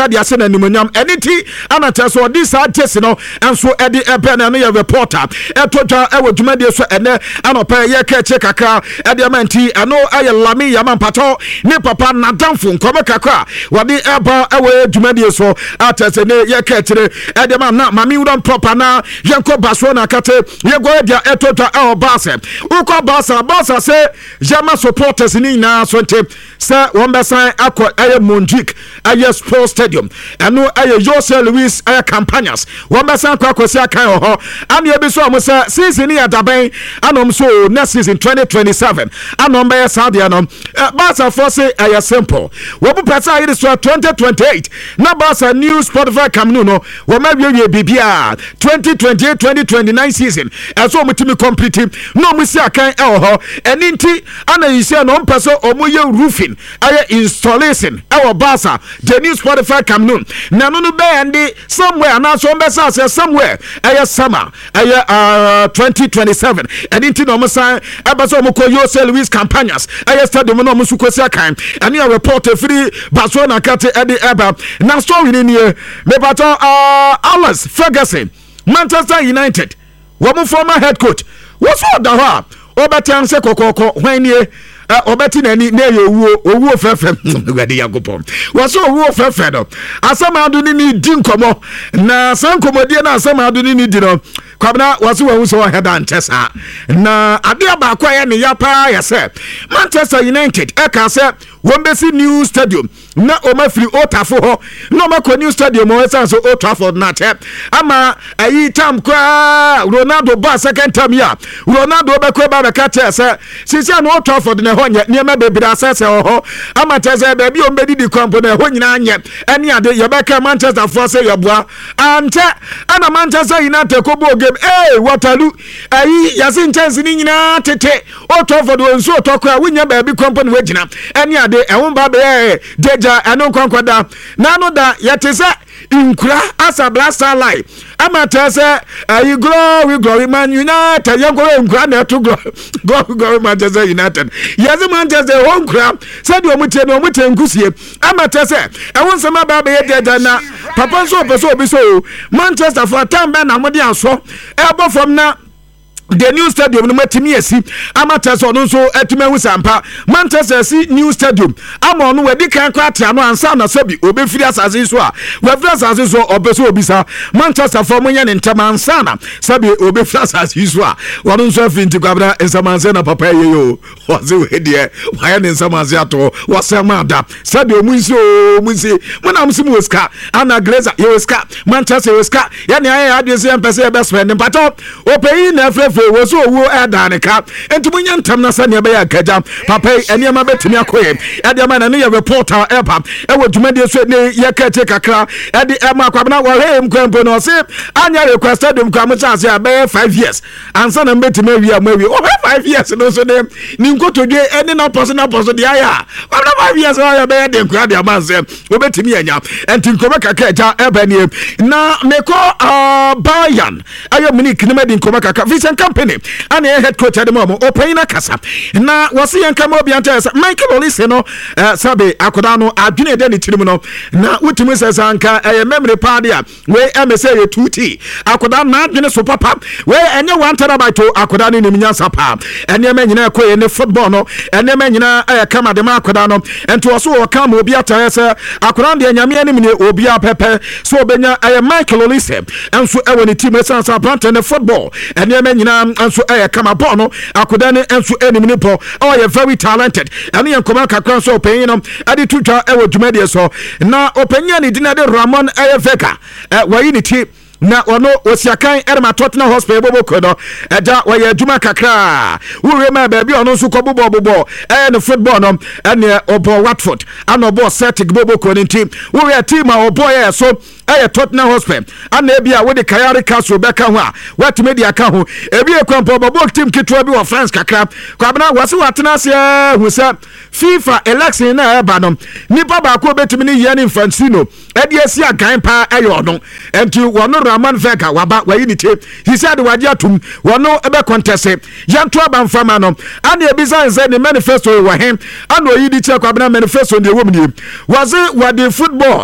de ase na nimonyam eniti ana teso di sa tesi no enso edi ebe na no ye reporter etotwa ewo dwumade so ene anopa ye ka che kakra edi amanti ano aye lami yaman pato ni papa nadamfo nkome kakra wadi eba ewo dwumade so atese ne ye ka kire edi man na mami udon proper na yenko baso na kate ye go dia etotwa e basa uko basa se jama supporters ni na so nte se wombesan akọ aye Mondrick aye Sports Stadium eno aye Jose Luis aye Campanias wombesan kwakosi akan ho ani ebiso am se season ya daben anom so next season 2027 anom be Saudi anom Barca force aye simple wo bu pesa aye so 2028 na Barca new Spotify Camp no wo ma wie bibia 2028 2029 season eso mutimi complete no mu si akan ho eni nti ana yise no mpeso omoye roofing aye installation our Barca the new Spotify Camp na no be ande somewhere na so mbesa say somewhere aye summer aye 2027 eni nti no msan abaso omko Jose Luis Campanias aye stadium no musukosi akan ani a report free Barcelona kate edi eba na story ni me baton Alex Ferguson Manchester United wo former head coach wo so da ho obetan se kokoko hwan nie obeti nani na ye owu fefe gwade yakopom wo so owu fefe no asama adu ni di nkomo na sankomodie na asama adu ni di no kwabna waso wo so head and chest na ade ba kwa ya ne ya pa ya se Manchester United eka se wombesi new stadium na omafiri Old Trafford ho no mako new stadium o esan so Old Trafford na te ama ayi tam kwa Ronaldo ba second time ya Ronaldo be kwa ba ka che se sisi na Old Trafford na ho nye niema bebira asese ho ama che se be bi o mbedi di kampo na ho nyina anye eni ade ye be ka Manchester force ye boa ante ana Manchester United ko bo game Waterloo ayi yasin chance ni nyina tete Old Trafford won so tokwa wonya ba bi kampo na wagina eni ade ehumba be deja eno kwankwada nano da yetese inkura asa blaster line amatese ayi glory Man United yankoro inkura na to glory Manchester United yazi Manchester honkura said omutie no omutie nkusie amatese ewon sema ba be deja na papa so obeso obiso Manchester for time be na mode aso ebo from na the new stadium no matimi asi Manchester no so atuma hu sampa Manchester si new stadium ama no wedi kan kwata no ansa na sabi obefiri asase so a wefiri asase so obeso obisa Manchester for munya ne ntama ansa na sabi obefiri asase so a wono so afi ntikwabra ensamanse na papa yeyo waze wedie waya ne ensamanse ato wasema da sabi omunsi munamsi muska ana Glazer yeska Manchester yeska yani aye adese empese be spend pato opeyi na frefe wo so wo edanika entumunya ntam na sane be ya kaja papa eniema betimi akoye ede ma na ne reporter epa ewo dwumade so ne ye kache kakra ede ema kwabna wo hem kwampo no se anya requested dem kwa mchase ya be 5 years ansa na betimi awi amawi o 5 years no so ne ni nkotodwe ene na personal de aya kwabna 5 years o ya be de nkwa de amanse wo betimi anya enti nkoma kakaja eba ne na meko Bayern ayo Munich ne medi nkoma kaka Vision Company and head coach at the moment open kasa na wasi yankama obi anta Michael Olise no sabe akoda no adwene de ne tirim no na wutimi sesanka memory pad ya we MSA 2T akoda na adwene so papa we enye 1 terabyte akoda ne nimnya sapa enye manyina ekoye ne football no enye manyina kama de akoda no ento so wo kama obi ata se akoda de nyame anim ne obi apepe so obenya Michael Olise enso ewo ne team sesansa brand ne football enye manyina enso kama ball no akoda ne enso enim ne po you very talented and you come kakran so open no ade tutwa ewo dwumade so na openya ne dinade Ramon Vega wayi ne ti na ono osiakan erma Tottenham Hotspur boboko no eja waye adwuma kakra wure ma ba bi ono so kobobo ne football no ene obo Watford ana obo Celtic boboko ne team wure team a obo so Tottenham Hotspur ana ebia we de Kayari Castle beka ho a what media ka ho ebia kwampo bobo team kitwa bi wo France kakra kwabna wase watena se hu se FIFA election na eba no nipa ba ko betimi ne ye ne Infantino edi esi agan pa ayo no enti wono Ramon Vega waba wayi ni te he said waje atum wono ebe contest yanto abanfama no ana ebisa nse ne manifesto wa hem ana oyi di che kwabna manifesto de wom ni waze wade football